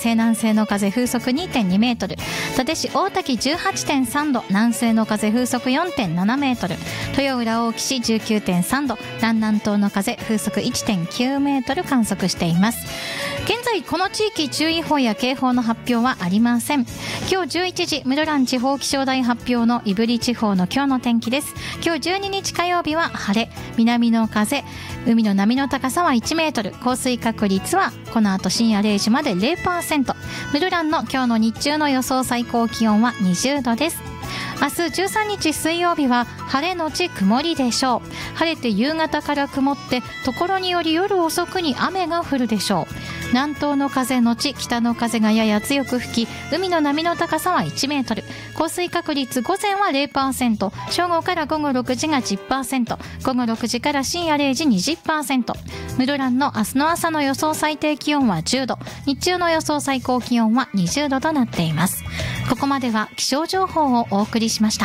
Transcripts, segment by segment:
西南西の風風速 2.2 メートル、立石大滝 18.3 度、南西の風風速 4.7 メートル、豊浦大岸 19.3 度、南南東の風風速 1.9 メートル観測しています。現在この地域注意報や警報の発表はありません。今日11時室蘭地方気象台発表の胆振地方の今日の天気です。今日12日火曜日は晴れ、南の風、海の波の高さは1メートル、降水確率はこの後深夜0時まで 0%。 室蘭の今日の日中の予想最高気温は20度です。明日13日水曜日は晴れのち曇りでしょう。晴れて夕方から曇ってところにより夜遅くに雨が降るでしょう。南東の風のち北の風がやや強く吹き、海の波の高さは1メートル、降水確率午前は 0%、 正午から午後6時が 10%、 午後6時から深夜0時 20%。 室蘭の明日の朝の予想最低気温は10度、日中の予想最高気温は20度となっています。ここまでは気象情報をお送りしました。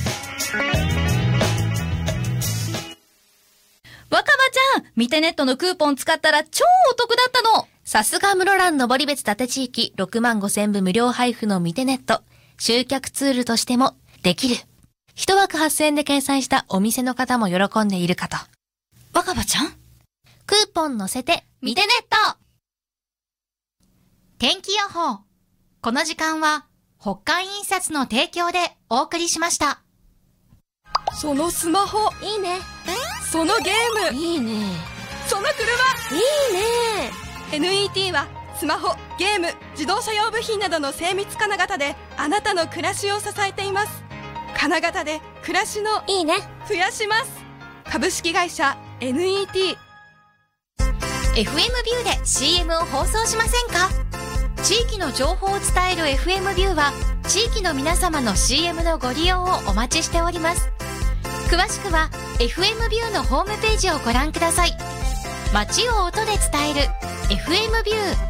若葉ちゃん、ミテネットのクーポン使ったら超お得だったの。さすが室蘭登別縦地域6万5,000部無料配布のミテネット。集客ツールとしてもできる。1枠8,000円で掲載したお店の方も喜んでいるかと。 若葉ちゃん、 クーポン載せてミテネット。 天気予報。この時間は北海印刷の提供でお送りしました。 そのスマホいいね。 そのゲームいいね。 その車いいね。 NET はスマホ、ゲーム、自動車用部品などの精密金型であなたの暮らしを支えています。金型で暮らしのいいね増やします。株式会社 NET。 FM ビューで CM を放送しませんか？地域の情報を伝える FM ビューは地域の皆様の CM のご利用をお待ちしております。詳しくは FM ビューのホームページをご覧ください。街を音で伝える FM ビュー。